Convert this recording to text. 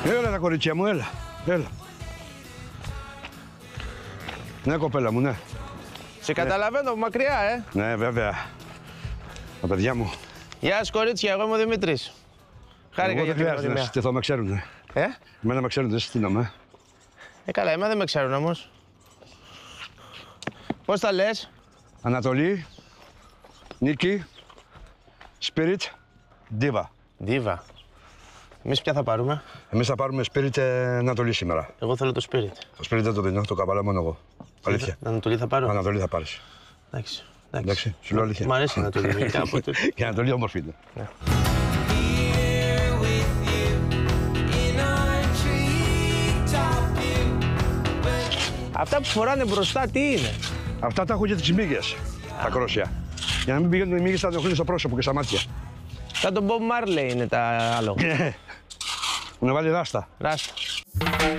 Έλα τα κορίτσια μου, έλα. Ναι, κοπέλα μου, ναι. Σε καταλαβαίνω από μακριά, Ναι, βέβαια. Τα παιδιά μου. Γεια σας κορίτσια, εγώ είμαι ο Δημήτρης. Χάρηκα για την χρειάζεται να γνωριμία. συστηθώ, με ξέρουνε. Εμένα με ξέρουν, δεν συστήνομαι. Καλά, εμένα δεν με ξέρουν όμως. Πώς τα λες? Ανατολή, Νίκη, Spirit, Diva. Δίβα. Εμείς ποια θα πάρουμε? Εμείς θα πάρουμε Spirit Ανατολή σήμερα. Εγώ θέλω το Spirit. Το Spirit δεν το δίνω, το καβαλά μόνο εγώ. Αλήθεια. Ανατολή θα πάρω. Ανατολή θα πάρεις. Εντάξει. Εντάξει, σου λέω αλήθεια. Μ' αρέσει η Ανατολή. Κάποτε. Και η Ανατολή όμορφη είναι. Αυτά που φοράνε μπροστά τι είναι? Αυτά τα έχω για τις μύγες, τα κρόσια. Για να μην πηγαίνουν οι μύγες θα ενοχλούν στο πρόσωπο και στα μάτια. Σαν τον Bob Marley είναι τα άλογα. Μου βάλει ράστα. Ράστα.